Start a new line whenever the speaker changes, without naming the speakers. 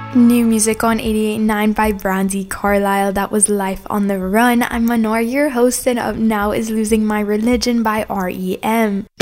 New music on 88.9 by Brandi Carlile. That was Life on the Run. I'm Manor, your host, and up now is Losing My Religion by R.E.M.